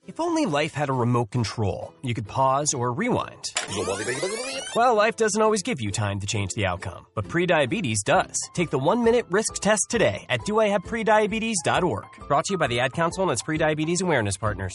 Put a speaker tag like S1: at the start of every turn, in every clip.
S1: If only life had a remote control, you could pause or rewind. Well, life doesn't always give you time to change the outcome, but prediabetes does. Take the 1-minute risk test today at doihaveprediabetes.org. Brought to you by the Ad Council and its Prediabetes Awareness Partners.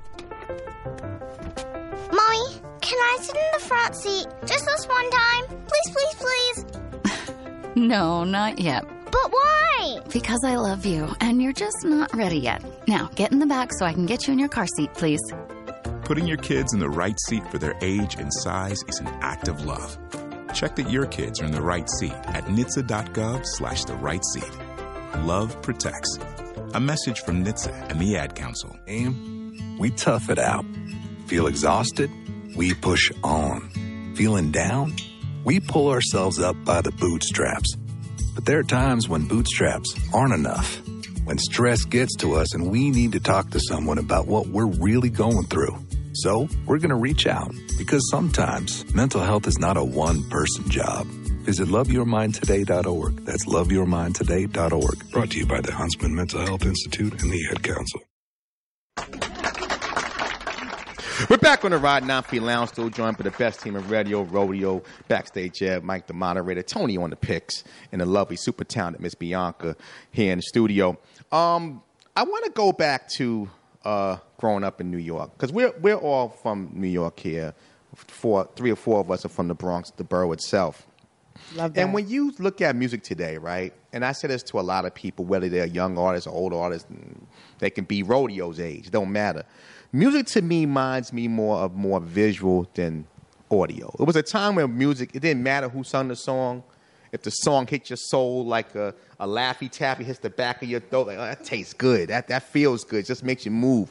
S2: Mommy, can I sit in the front seat just this one time? Please, please, please.
S3: No, not yet.
S2: But why?
S3: Because I love you, and you're just not ready yet. Now, get in the back so I can get you in your car seat, please.
S4: Putting your kids in the right seat for their age and size is an act of love. Check that your kids are in the right seat at NHTSA.gov/the right seat. Love protects. A message from NHTSA and the Ad Council.
S5: We tough it out. Feel exhausted? We push on. Feeling down? We pull ourselves up by the bootstraps. But there are times when bootstraps aren't enough. When stress gets to us and we need to talk to someone about what we're really going through. So we're going to reach out because sometimes mental health is not a one-person job. Visit loveyourmindtoday.org. That's loveyourmindtoday.org. Brought to you by the Huntsman Mental Health Institute and the Ad Council.
S6: We're back on the Rod 9 Lounge, still joined by the best team of radio, rodeo, backstage, Mike the moderator, Tony on the picks, and the lovely, super talented Miss Bianca here in the studio. I want to go back to growing up in New York, because we're all from New York here. 3 or 4 of us are from the Bronx, the borough itself.
S7: Love that.
S6: And when you look at music today, right, and I say this to a lot of people, whether they're young artists or old artists, they can be rodeo's age, don't matter. Music to me reminds me more visual than audio. It was a time where music, it didn't matter who sung the song. If the song hit your soul like a Laffy Taffy hits the back of your throat, like, oh, that tastes good. That feels good. It just makes you move.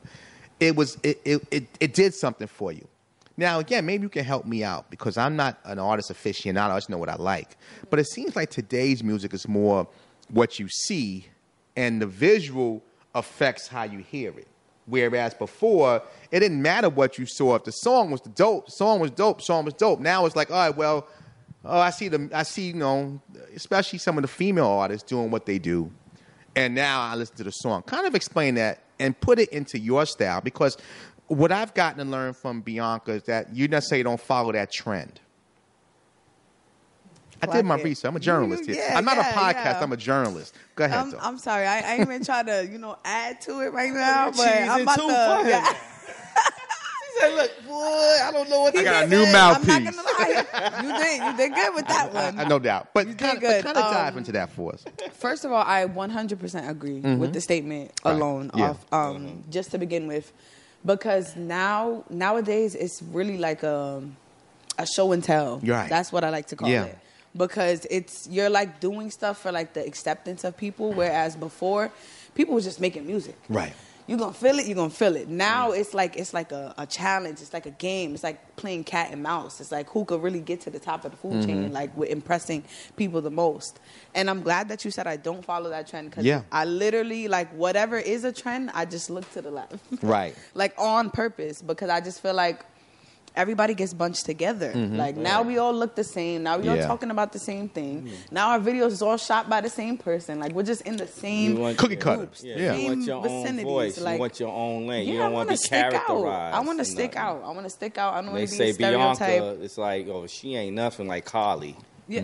S6: It did something for you. Now, again, maybe you can help me out because I'm not an artist aficionado. I just know what I like. But it seems like today's music is more what you see, and the visual affects how you hear it. Whereas before, it didn't matter what you saw. If the song was dope, song was dope. Now it's like, all right, well, I see, you know, especially some of the female artists doing what they do. And now I listen to the song. Kind of explain that and put it into your style, because what I've gotten to learn from Bianca is that you necessarily don't follow that trend. I did my research. I'm a journalist here. I'm not a podcast. I'm a journalist. Go ahead, though.
S7: I'm sorry. I ain't even trying to, add to it right now, but I'm about to. Yeah.
S6: She said, look, boy, I don't know what I got a new mouthpiece.
S7: I'm not going to lie. You did good with that one.
S6: No doubt. But kind of dive into that for us.
S7: First of all, I 100% agree with the statement alone, just to begin with. Because nowadays, it's really like a show and tell.
S6: Right.
S7: That's what I like to call it. Because you're like doing stuff for like the acceptance of people, whereas before, people were just making music.
S6: Right.
S7: You're going to feel it, you're going to feel it. Now it's like a challenge. It's like a game. It's like playing cat and mouse. It's like who could really get to the top of the food chain, like with impressing people the most. And I'm glad that you said I don't follow that trend, because I literally, like, whatever is a trend, I just look to the left.
S6: Right.
S7: Like on purpose, because I just feel like everybody gets bunched together. Like now we all look the same. Now we all talking about the same thing. Now our videos is all shot by the same person. Like we're just in the same
S6: cookie cutter.
S7: groups,
S8: You want your own voice.
S7: Like,
S8: you want your own lane. You
S7: I
S8: don't want to be characterized.
S7: I want to stick out. I want to stick out. I don't want
S8: They
S7: to be a
S8: say
S7: stereotype.
S8: Bianca, it's like, oh, she ain't nothing like Carly.
S7: Yeah.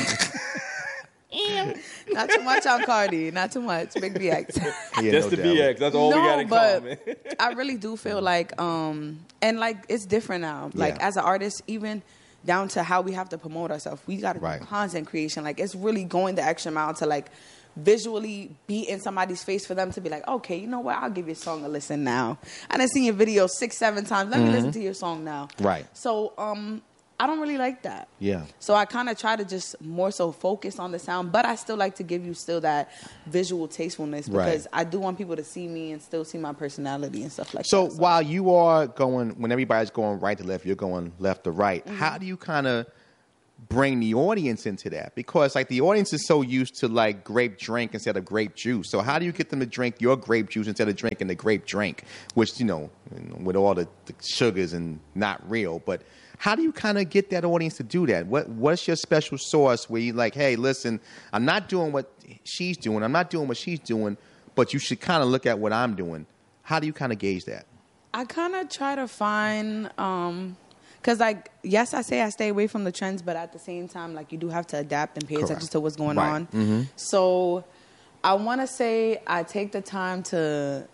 S7: Not too much on Cardi. Not too much. Big BX.
S8: Just the BX. That's all we got in common.
S7: I really do feel like, and like it's different now. Like as an artist, even down to how we have to promote ourselves, we got to do content creation. Like it's really going the extra mile to like visually be in somebody's face for them to be like, okay, you know what? I'll give your song a listen now. I done seen your video 6-7 times. Let me listen to your song now.
S6: Right.
S7: So, I don't really like that.
S6: Yeah.
S7: So I kind of try to just more so focus on the sound, but I still like to give you still that visual tastefulness, because I do want people to see me and still see my personality and stuff like that.
S6: So while you are going, when everybody's going right to left, you're going left to right. How do you kind of bring the audience into that? Because like the audience is so used to like grape drink instead of grape juice. So how do you get them to drink your grape juice instead of drinking the grape drink, which, you know, with all the sugars and not real, but how do you kind of get that audience to do that? What's your special sauce where you're like, hey, listen, I'm not doing what she's doing. I'm not doing what she's doing, but you should kind of look at what I'm doing. How do you kind of gauge that?
S7: I kind of try to find, because, like, yes, I say I stay away from the trends, but at the same time, like, you do have to adapt and pay attention to what's going on. Mm-hmm. So I want to say I take the time to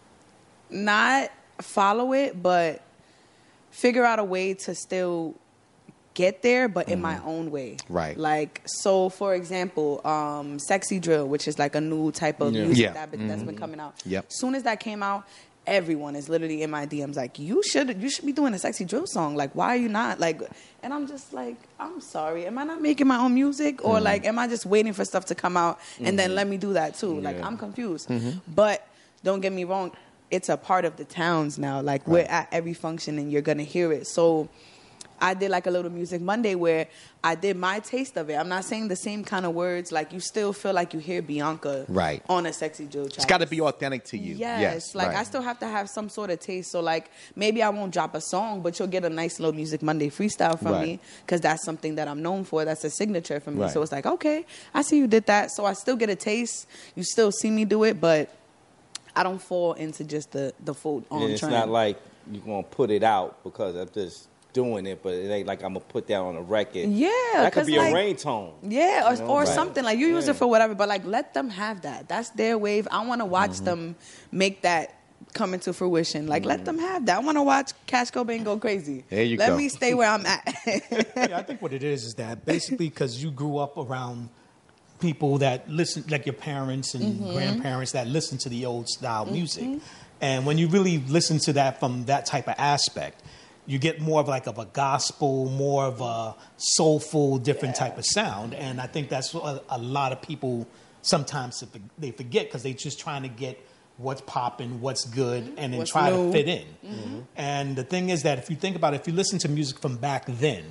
S7: not follow it, but figure out a way to still get there, but in my own way.
S6: Right.
S7: Like, so for example, Sexy Drill, which is like a new type of music that's been coming out.
S6: Yep.
S7: Soon as that came out, everyone is literally in my DMs like, you should be doing a Sexy Drill song. Like, why are you not? Like, and I'm just like, I'm sorry. Am I not making my own music? Or like, am I just waiting for stuff to come out and then let me do that too? Like, I'm confused. But don't get me wrong, it's a part of the towns now. Like, we're at every function and you're going to hear it. So I did like a little Music Monday where I did my taste of it. I'm not saying the same kind of words. Like, you still feel like you hear Bianca on a Sexy Drill track.
S6: It's got to be authentic to you.
S7: Yes. Like, I still have to have some sort of taste. So, like, maybe I won't drop a song, but you'll get a nice little Music Monday freestyle from me because that's something that I'm known for. That's a signature for me. So it's like, okay, I see you did that. So I still get a taste. You still see me do it, but I don't fall into just the full on trend.
S8: It's not like you're going to put it out because of just doing it, but it ain't like I'm going to put that on a record.
S7: Yeah.
S8: That could be like, a ringtone.
S7: Yeah, or something. Like, you use it for whatever, but, like, let them have that. That's their wave. I want to watch them make that come into fruition. Like, let them have that. I want to watch Cash Cobain go crazy.
S6: There you go.
S7: Let me stay where I'm at.
S9: Yeah, I think what it is that basically because you grew up around people that listen, like your parents and grandparents that listen to the old style music. And when you really listen to that from that type of aspect, you get more of like of a gospel, more of a soulful, different type of sound. And I think that's what a lot of people sometimes they forget because they're just trying to get what's popping, what's good, and then try to fit in. And the thing is that if you think about it, if you listen to music from back then,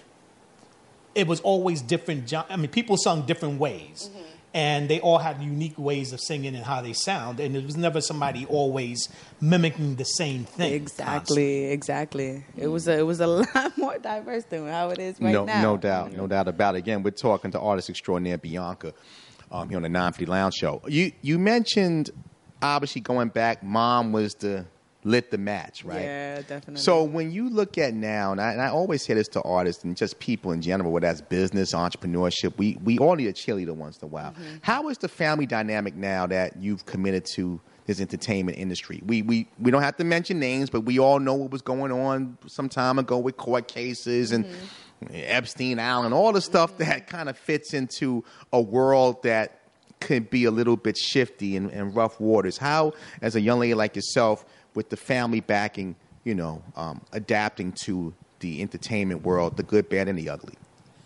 S9: it was always different. I mean, people sung different ways. And they all had unique ways of singing and how they sound. And it was never somebody always mimicking the same thing.
S7: Exactly. It was a lot more diverse than how it is right now.
S6: No doubt about it. Again, we're talking to artist extraordinaire Bianca here on the 950 Lounge Show. You mentioned, obviously, going back, Mom was lit the match, right?
S7: Yeah, definitely.
S6: So when you look at now, and I always say this to artists and just people in general, whether that's business, entrepreneurship, we all need a cheerleader once in a while. How is the family dynamic now that you've committed to this entertainment industry? We don't have to mention names, but we all know what was going on some time ago with court cases and Epstein Island, all the stuff that kind of fits into a world that could be a little bit shifty and rough waters. How, as a young lady like yourself, with the family backing, adapting to the entertainment world, the good, bad, and the ugly?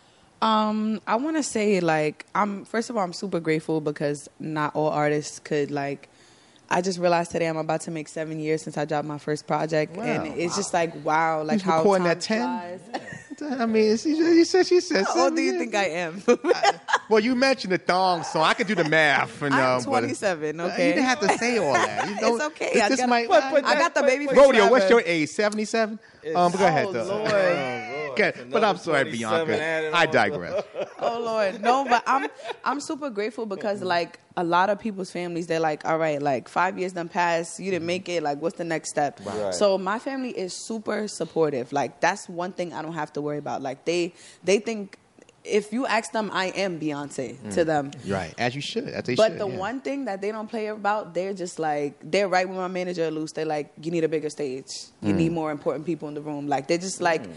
S7: I want to say, like, first of all, I'm super grateful because not all artists could, like, I just realized today I'm about to make 7 years since I dropped my first project. Wow. And it's just like, wow, like how time
S6: that 10?
S7: flies.
S6: I mean, she said.
S7: How old do you think I am?
S6: Well, you mentioned the thong, so I could do the math.
S7: I'm 27, okay?
S6: You didn't have to say all that.
S7: It's okay. I got the baby face.
S6: Rodeo, what's your age? 77? Go ahead, though.
S7: Lord.
S6: Okay, but I'm sorry, Bianca. I digress.
S7: Oh, Lord. No, but I'm super grateful because, like, a lot of people's families, they're like, all right, like, 5 years done passed, you didn't make it, like, what's the next step? Right. So my family is super supportive. Like, that's one thing I don't have to worry about. Like, they think, if you ask them, I am Beyonce to them. Right,
S6: as you should. As they
S7: but
S6: should,
S7: the one thing that they don't play about, they're just like, they're right with my manager, Luce. They're like, you need a bigger stage. You need more important people in the room. Like, they're just like,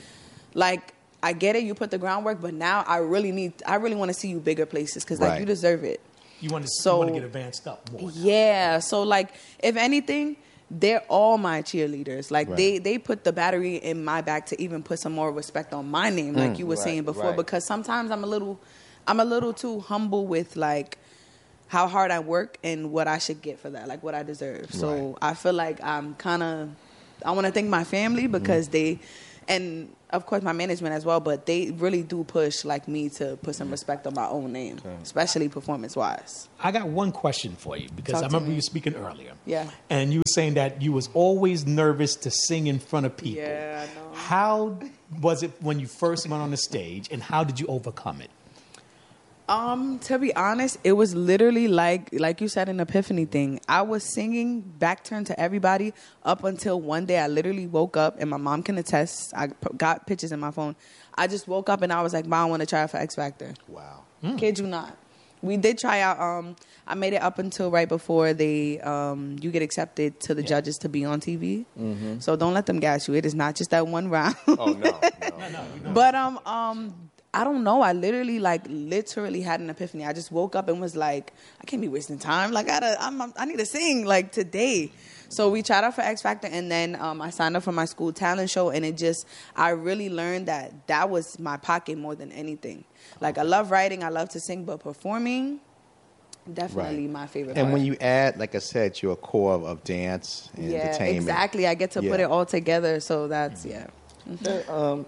S7: I get it, you put the groundwork, but now I really want to see you bigger places because, like, you deserve it.
S9: You want to get advanced up more.
S7: Yeah. So, like, if anything, they're all my cheerleaders. Like, they put the battery in my back to even put some more respect on my name, like you were saying before, because sometimes I'm a little too humble with, like, how hard I work and what I should get for that, like what I deserve. So I feel like I want to thank my family because they, and of course my management as well, but they really do push, like, me to put some respect on my own name, especially performance-wise.
S9: I got one question for you because I remember you speaking earlier.
S7: Yeah.
S9: And you were saying that you was always nervous to sing in front of people.
S7: Yeah, I know.
S9: How was it when you first went on the stage and how did you overcome it?
S7: To be honest, it was literally like you said, an epiphany thing. I was singing back turn to everybody up until one day I literally woke up, and my mom can attest. I got pictures in my phone. I just woke up and I was like, Mom, I want to try out for X Factor.
S6: Wow.
S7: Kid you not. We did try out. I made it up until right before they you get accepted to the judges to be on TV. Mm-hmm. So don't let them gas you. It is not just that one round.
S6: Oh no.
S7: But I don't know. I literally had an epiphany. I just woke up and was like, I can't be wasting time. Like I need to sing like today. So we tried out for X Factor, and then I signed up for my school talent show, and I really learned that was my pocket more than anything. Like I love writing, I love to sing, but performing, definitely my favorite part.
S6: And when you add, like I said, your core of dance and entertainment.
S7: Exactly. I get to put it all together, so that's
S8: The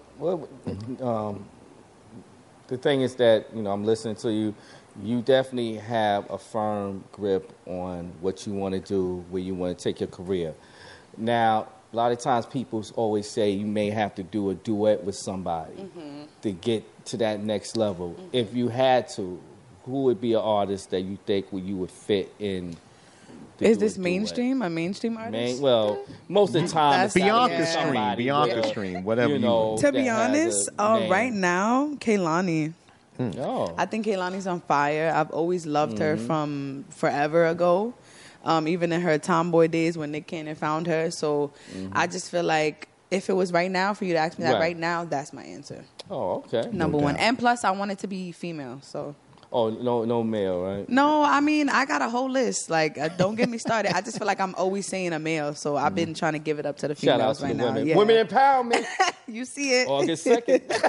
S8: thing is that, I'm listening to you. You definitely have a firm grip on what you want to do, where you want to take your career. Now, a lot of times people always say you may have to do a duet with somebody to get to that next level. If you had to, who would be an artist that you think you would fit in?
S7: Is this mainstream? A mainstream artist?
S8: Most of the time,
S6: Bianca Stream, whatever you.
S7: To be honest, right now, Kehlani. I think Kehlani's on fire. I've always loved her from forever ago, even in her tomboy days when Nick Cannon found her. So I just feel like if it was right now, for you to ask me that right now, that's my answer.
S8: Oh, okay.
S7: Number one. And plus, I want it to be female, so...
S8: Oh, no male, right?
S7: No, I mean, I got a whole list. Like, don't get me started. I just feel like I'm always saying a male, so I've been trying to give it up to the females
S8: Shout out to
S7: right
S8: the
S7: now.
S8: women.
S7: Yeah.
S8: Women empowerment.
S7: You see it.
S8: August 2nd.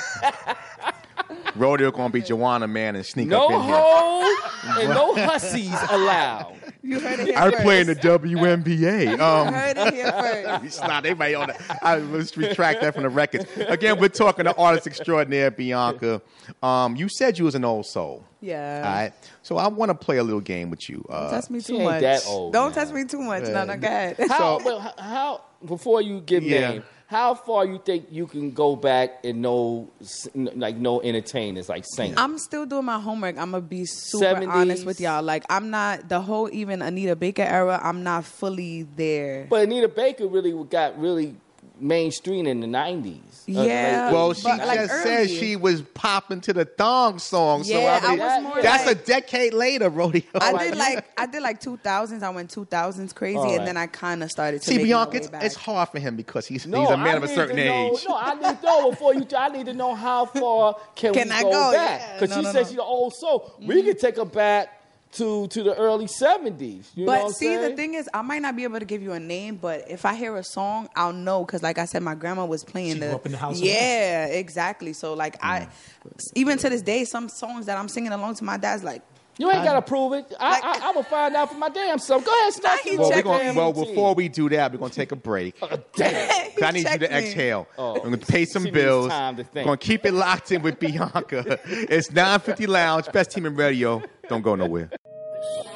S6: Rodeo gonna be Joanna Man and sneak up in here.
S8: No hoes and no hussies allowed.
S7: You heard it here
S6: I
S7: first.
S6: play in the WNBA.
S7: You heard it here first.
S6: It's not everybody on that. Let's retract that from the records. Again, we're talking to artist extraordinaire Bianca. You said you was an old soul.
S7: Yeah.
S6: All right. So I want to play a little game with you.
S7: Don't test me too
S8: ain't
S7: much.
S8: that old,
S7: Don't
S8: man.
S7: test me too much. No, go ahead.
S8: How before you give name, how far you think you can go back and know entertainers, like singers?
S7: I'm still doing my homework. I'm going to be super
S8: 70s.
S7: honest with y'all. Like, I'm not, the whole even Anita Baker era, I'm not fully there.
S8: But Anita Baker really got mainstream in the 90s.
S7: Yeah.
S6: Well, she
S7: but, like,
S6: just
S7: early.
S6: said she was popping to the thong song.
S7: Yeah,
S6: so I mean,
S7: I was more
S6: that's
S7: like-
S6: a decade later, Rodeo.
S7: I did like 2000s. I went 2000s crazy,
S8: All right.
S7: and then I kind of started to
S6: See,
S7: make
S6: Bianca,
S7: my way back.
S6: it's hard for him because he's a man of a certain age.
S8: No, I need to know before you. I need to know how far can we
S7: I
S8: go
S7: go?
S8: back?
S7: Yeah.
S8: Because
S7: No,
S8: she
S7: no,
S8: said
S7: no.
S8: she's an old soul. We can take her back to the early 70s. You know what I'm
S7: see,
S8: saying?
S7: the thing is, I might not be able to give you a name, but if I hear a song, I'll know because, like I said, my grandma was playing
S9: She grew up in the house.
S7: Yeah, exactly. So, like, even to this day, some songs that I'm singing along to my dad's like.
S8: You ain't gotta prove it. I will find out for my damn self. Go ahead, snap
S7: he
S8: it.
S6: Well, before we do that, we're gonna take a break.
S8: Damn.
S6: 'Cause I need you
S7: checked
S6: to
S7: me.
S6: exhale.
S8: Oh.
S6: I'm gonna pay some
S8: She needs
S6: bills.
S8: time to
S6: We're
S8: think.
S6: gonna keep it locked in with Bianca. It's 950 Lounge, best team in radio. Don't go nowhere.